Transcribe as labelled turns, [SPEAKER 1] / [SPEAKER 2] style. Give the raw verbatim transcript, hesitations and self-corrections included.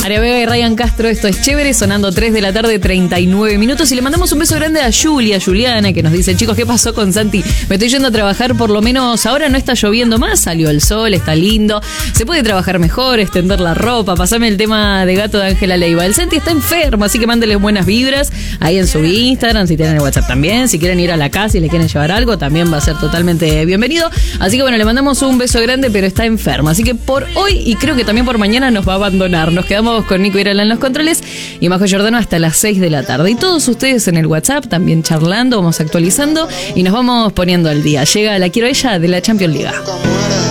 [SPEAKER 1] María Vega y Ryan Castro, esto es Chévere, sonando tres de la tarde, treinta y nueve minutos. Y le mandamos un beso grande a Julia, Juliana, que nos dice: chicos, ¿qué pasó con Santi? Me estoy yendo a trabajar, por lo menos ahora no está lloviendo más, salió el sol, está lindo, se puede trabajar mejor, extender la ropa. Pasame el tema de gato de Ángela Leiva. El Santi está enfermo, así que mándeles buenas vibras ahí en su Instagram, si tienen el WhatsApp también, si quieren ir a la casa y le quieren llevar algo, también va a ser totalmente bienvenido. Así que bueno, le mandamos un beso grande, pero está enfermo. Así que por hoy, y creo que también por mañana, nos va a abandonar. Nos quedamos con Nico Irala en los controles y Majo Giordano hasta las seis de la tarde. Y todos ustedes en el WhatsApp también charlando, vamos actualizando y nos vamos poniendo al día. Llega La Quiero a Ella de la Champions League.